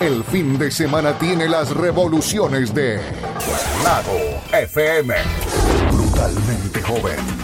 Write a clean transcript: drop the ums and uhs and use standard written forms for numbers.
El fin de semana tiene las revoluciones de Lago FM. Brutalmente joven.